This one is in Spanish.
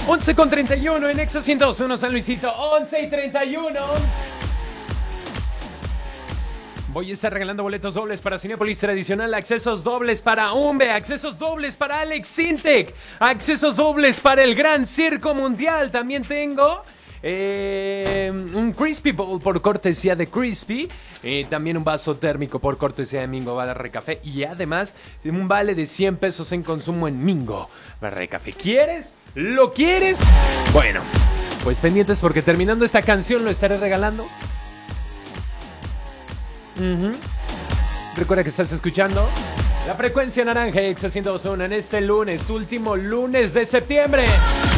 11:31 en Exa 102.1 San Luisito. 11:31. Voy a estar regalando boletos dobles para Cinépolis Tradicional, accesos dobles para Umbe, accesos dobles para Alex Sintek, accesos dobles para el Gran Circo Mundial. También tengo un Crispy Bowl por cortesía de Crispy. También un vaso térmico por cortesía de Mingo Barra Café. Y además un vale de 100 pesos en consumo en Mingo Barra Café. ¿Quieres? ¿Lo quieres? Bueno, pues pendientes porque terminando esta canción lo estaré regalando. Recuerda que estás escuchando la frecuencia naranja Exa 102.1 en este lunes, último lunes de septiembre.